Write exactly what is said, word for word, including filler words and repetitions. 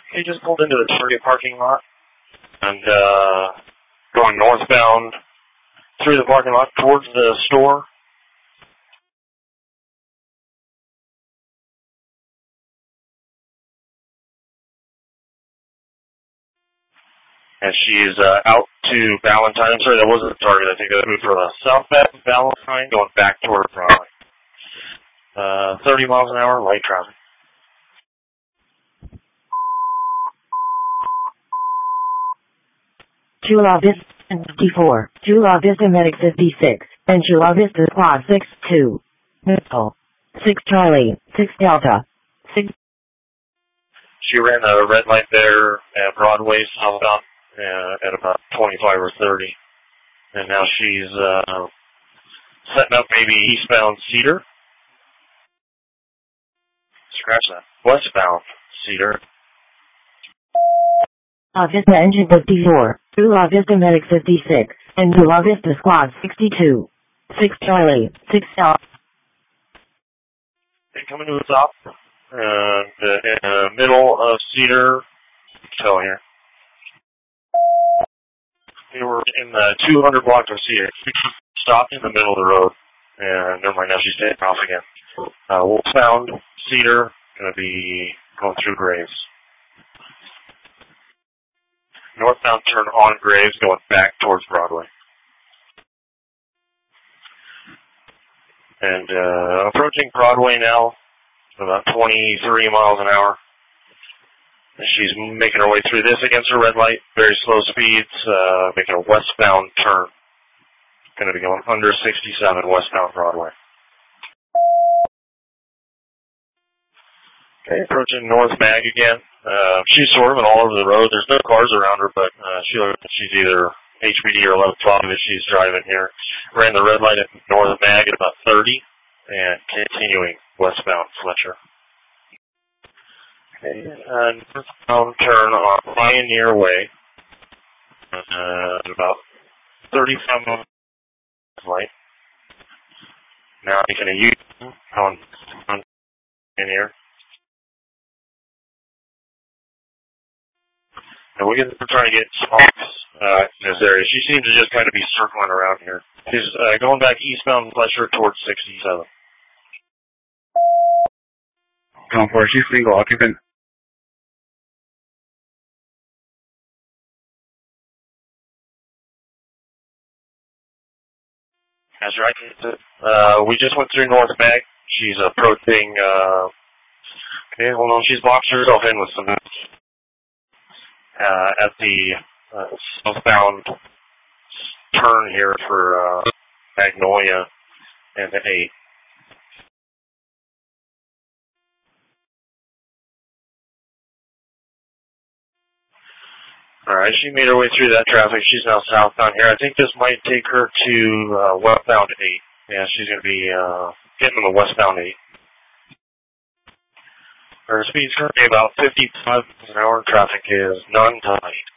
He just pulled into the Target parking lot and uh, going northbound through the parking lot towards the store. And she's uh, out to Valentine. I'm sorry, that wasn't the Target. I think that moved for the southbound Valentine going back toward Broadway. Uh, thirty miles an hour, light traffic. Chula Vista fifty-four, Chula Vista Medic fifty-six, and Chula Vista Squad six two. Missile. six Charlie, six Delta, six. She ran a red light there at Broadway southbound uh, at about twenty-five or thirty. And now she's uh, setting up maybe eastbound Cedar. Scratch that. Westbound Cedar. Chula Vista Engine fifty-four, Chula Vista Medic fifty-six, and Chula Vista Squad sixty-two. six Charlie, six Delta. They come into the stop, and uh, in the middle of Cedar, tell here. They were in the two hundred block of Cedar. Stopped in the middle of the road, and never mind, now she's taking off again. Uh, westbound Cedar, going to be going through Graves. Northbound turn on Graves, going back towards Broadway. And uh, approaching Broadway now, about twenty-three miles an hour. She's making her way through this against her red light, very slow speeds, uh, making a westbound turn. Going to be going under sixty-seven westbound Broadway. Okay, approaching North Mag again. Uh, she's sort of all over the road. There's no cars around her, but uh, she she's either H P D or eleven twelve if she's driving here. Ran the red light at North Mag at about thirty, and continuing westbound Fletcher. Okay, and northbound turn on Pioneer Way. Uh, about thirty-five miles light. Now making a U on on Pioneer. And we're going to try to get spots uh, in this area. She seems to just kind of be circling around here. She's uh, going back eastbound Fletcher towards sixty-seven. Going for it. She's single occupant. That's right. Uh, we just went through North Mag. She's approaching, uh, okay, hold on. She's boxed herself in with some, uh, at the uh, southbound turn here for uh, Magnolia and the eight. Alright, she made her way through that traffic. She's now southbound here. I think this might take her to uh, westbound eight. Yeah, she's going to be uh, getting on the westbound eight. Her speed's currently about fifty-five miles an hour. Traffic is none tight.